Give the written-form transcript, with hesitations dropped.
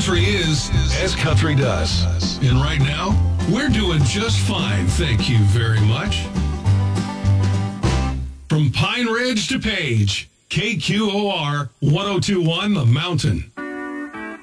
country is as country does. And right now, we're doing just fine, thank you very much. From Pine Ridge to Page, KQOR 1021 The Mountain.